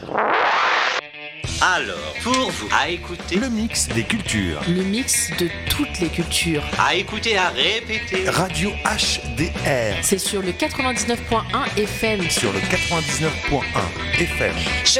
Alors, pour vous, à écouter, Le mix des cultures. Le mix de toutes les cultures. à écouter, à répéter. Radio HDR C'est sur le 99.1 FM. sur le 99.1 FM.